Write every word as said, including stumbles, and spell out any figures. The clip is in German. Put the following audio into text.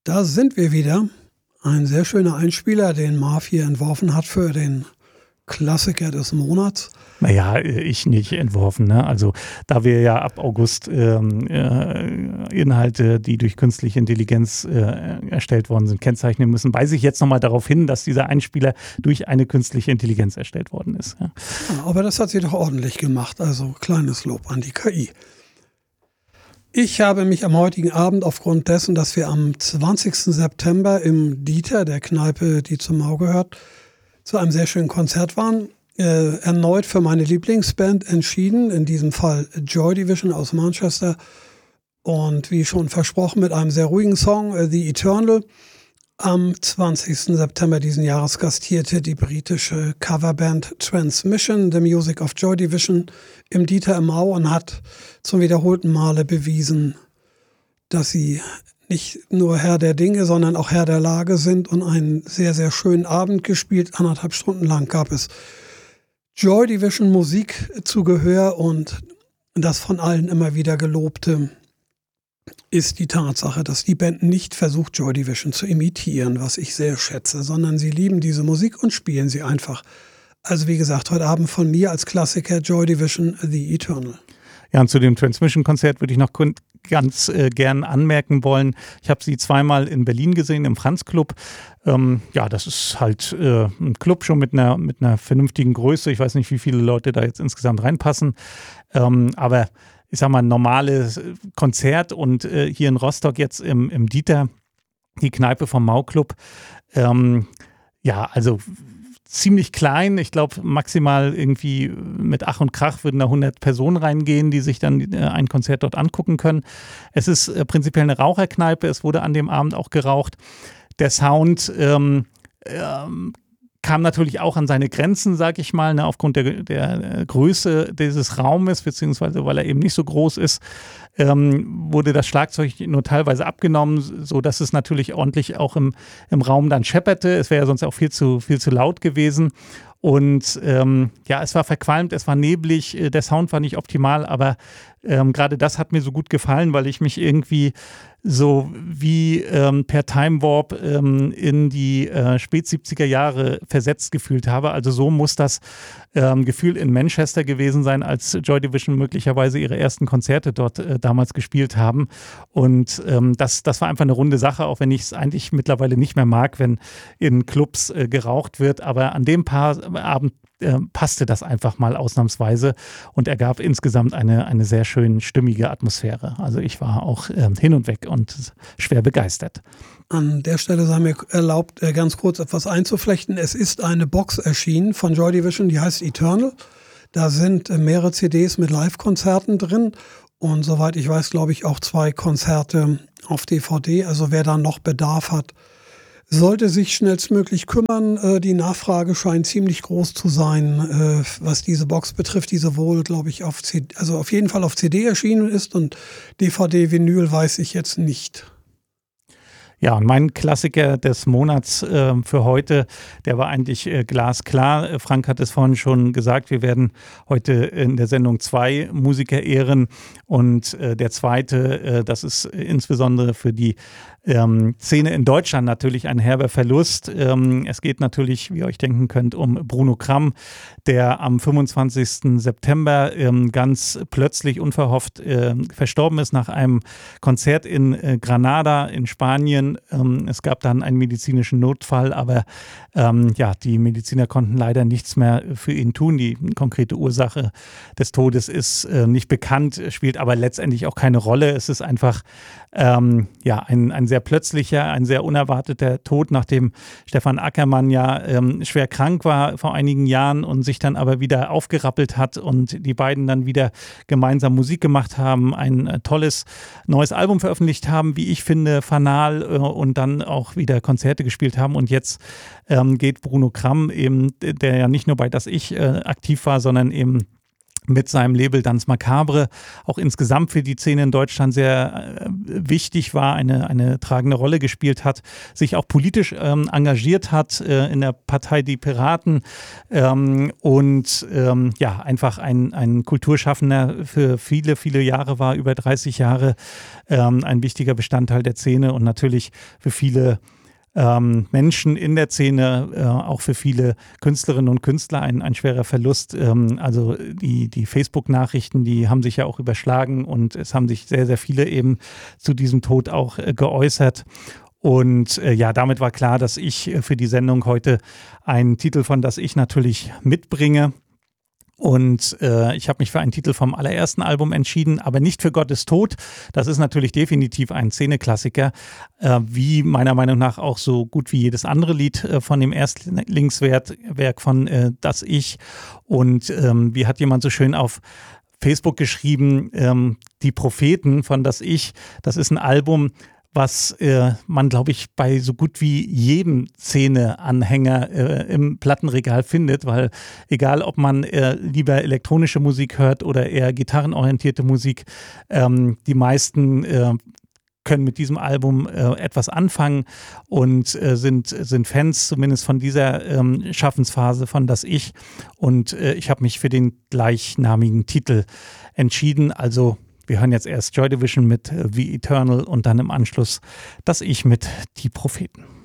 Da sind wir wieder. Ein sehr schöner Einspieler, den Marv hier entworfen hat für den Klassiker des Monats. Naja, ich nicht entworfen. Ne? Also da wir ja ab August ähm, äh, Inhalte, die durch künstliche Intelligenz äh, erstellt worden sind, kennzeichnen müssen, weise ich jetzt nochmal darauf hin, dass dieser Einspieler durch eine künstliche Intelligenz erstellt worden ist. Ja. Ja, aber das hat sie doch ordentlich gemacht. Also kleines Lob an die K I. Ich habe mich am heutigen Abend aufgrund dessen, dass wir am zwanzigsten September im Dieter, der Kneipe, die zum Mau gehört, zu einem sehr schönen Konzert waren, äh, erneut für meine Lieblingsband entschieden, in diesem Fall Joy Division aus Manchester. Und wie schon versprochen, mit einem sehr ruhigen Song, äh, The Eternal. Am zwanzigsten September diesen Jahres gastierte die britische Coverband Transmission, The Music of Joy Division, im Dieter im Mau und hat zum wiederholten Male bewiesen, dass sie nicht nur Herr der Dinge, sondern auch Herr der Lage sind und einen sehr, sehr schönen Abend gespielt. Anderthalb Stunden lang gab es Joy Division Musik zu Gehör und das von allen immer wieder gelobte ist die Tatsache, dass die Band nicht versucht, Joy Division zu imitieren, was ich sehr schätze, sondern sie lieben diese Musik und spielen sie einfach. Also wie gesagt, heute Abend von mir als Klassiker Joy Division, The Eternal. Ja, und zu dem Transmission-Konzert würde ich noch ganz äh, gern anmerken wollen. Ich habe sie zweimal in Berlin gesehen, im Franz-Club. Ähm, ja, das ist halt äh, ein Club schon mit einer, mit einer vernünftigen Größe. Ich weiß nicht, wie viele Leute da jetzt insgesamt reinpassen. Ähm, aber ich sag mal, ein normales Konzert und äh, hier in Rostock jetzt im, im Dieter, die Kneipe vom Mau-Club. Ähm, ja, also ziemlich klein. Ich glaube, maximal irgendwie mit Ach und Krach würden da hundert Personen reingehen, die sich dann äh, ein Konzert dort angucken können. Es ist äh, prinzipiell eine Raucherkneipe. Es wurde an dem Abend auch geraucht. Der Sound ähm, ähm, kam natürlich auch an seine Grenzen, sag ich mal, ne, aufgrund der, der Größe dieses Raumes, beziehungsweise weil er eben nicht so groß ist, ähm, wurde das Schlagzeug nur teilweise abgenommen, sodass es natürlich ordentlich auch im, im Raum dann schepperte. Es wäre ja sonst auch viel zu, viel zu laut gewesen. Und ähm, ja, es war verqualmt, es war neblig, der Sound war nicht optimal, aber ähm, gerade das hat mir so gut gefallen, weil ich mich irgendwie so wie ähm, per Time Warp ähm, in die äh, spät siebziger Jahre versetzt gefühlt habe. Also so muss das ähm, Gefühl in Manchester gewesen sein, als Joy Division möglicherweise ihre ersten Konzerte dort äh, damals gespielt haben. Und ähm, das, das war einfach eine runde Sache, auch wenn ich es eigentlich mittlerweile nicht mehr mag, wenn in Clubs äh, geraucht wird. Aber an dem Paar Abend äh, passte das einfach mal ausnahmsweise und ergab insgesamt eine, eine sehr schön stimmige Atmosphäre. Also ich war auch äh, hin und weg und schwer begeistert. An der Stelle sei mir erlaubt, ganz kurz etwas einzuflechten. Es ist eine Box erschienen von Joy Division, die heißt Eternal. Da sind mehrere C Ds mit Live-Konzerten drin und soweit ich weiß, glaube ich, auch zwei Konzerte auf D V D. Also wer da noch Bedarf hat, sollte sich schnellstmöglich kümmern. Die Nachfrage scheint ziemlich groß zu sein, was diese Box betrifft, die sowohl, glaube ich, auf C D, also auf jeden Fall auf C D erschienen ist und D V D-Vinyl weiß ich jetzt nicht. Ja, und mein Klassiker des Monats äh, für heute, der war eigentlich äh, glasklar. Frank hat es vorhin schon gesagt, wir werden heute in der Sendung zwei Musiker ehren. Und äh, der zweite, äh, das ist insbesondere für die ähm, Szene in Deutschland natürlich ein herber Verlust. Ähm, es geht natürlich, wie ihr euch denken könnt, um Bruno Kramm, der am fünfundzwanzigsten September ähm, ganz plötzlich unverhofft äh, verstorben ist nach einem Konzert in äh, Granada in Spanien. Ähm, es gab dann einen medizinischen Notfall, aber ähm, ja, die Mediziner konnten leider nichts mehr für ihn tun. Die konkrete Ursache des Todes ist äh, nicht bekannt, spielt aber letztendlich auch keine Rolle. Es ist einfach ähm, ja, ein, ein sehr plötzlicher, ein sehr unerwarteter Tod, nachdem Stefan Ackermann ja ähm, schwer krank war vor einigen Jahren und sich dann aber wieder aufgerappelt hat und die beiden dann wieder gemeinsam Musik gemacht haben, ein äh, tolles neues Album veröffentlicht haben, wie ich finde, Fanal, äh, und dann auch wieder Konzerte gespielt haben. Und jetzt ähm, geht Bruno Kramm eben, der ja nicht nur bei Das Ich äh, aktiv war, sondern eben mit seinem Label Danse Macabre auch insgesamt für die Szene in Deutschland sehr äh, wichtig war, eine, eine tragende Rolle gespielt hat, sich auch politisch ähm, engagiert hat äh, in der Partei Die Piraten ähm, und ähm, ja, einfach ein, ein Kulturschaffender für viele, viele Jahre war, über dreißig Jahre ähm, ein wichtiger Bestandteil der Szene und natürlich für viele Ähm, Menschen in der Szene, äh, auch für viele Künstlerinnen und Künstler ein, ein schwerer Verlust. Ähm, also die, die Facebook-Nachrichten, die haben sich ja auch überschlagen und es haben sich sehr, sehr viele eben zu diesem Tod auch äh, geäußert. Und äh, ja, damit war klar, dass ich äh, für die Sendung heute einen Titel von Das Ich natürlich mitbringe. Und äh, ich habe mich für einen Titel vom allerersten Album entschieden, aber nicht für Gott ist tot. Das ist natürlich definitiv ein Szeneklassiker, äh, wie meiner Meinung nach auch so gut wie jedes andere Lied äh, von dem Erstlingswerk von äh, Das Ich. Und ähm, wie hat jemand so schön auf Facebook geschrieben, ähm, die Propheten von Das Ich, das ist ein Album, was äh, man, glaube ich, bei so gut wie jedem Szene-Anhänger äh, im Plattenregal findet, weil egal, ob man äh, lieber elektronische Musik hört oder eher gitarrenorientierte Musik, ähm, die meisten äh, können mit diesem Album äh, etwas anfangen und äh, sind, sind Fans zumindest von dieser ähm, Schaffensphase von Das Ich. Und äh, ich habe mich für den gleichnamigen Titel entschieden, also wir hören jetzt erst Joy Division mit The Eternal und dann im Anschluss Das Ich mit Die Propheten.